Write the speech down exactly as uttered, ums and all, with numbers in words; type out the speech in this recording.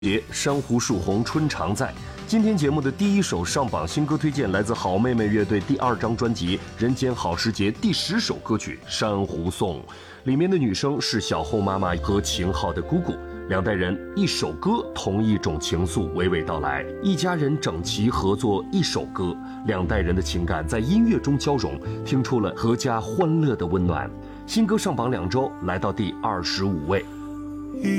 节珊瑚树红春常在。今天节目的第一首上榜新歌推荐来自好妹妹乐队第二张专辑《人间好时节》第十首歌曲《珊瑚颂》，里面的女生是小后妈妈和秦昊的姑姑，两代人一首歌同一种情愫娓娓道来，一家人整齐合作一首歌，两代人的情感在音乐中交融，听出了阖家欢乐的温暖。新歌上榜两周，来到第二十五位。 一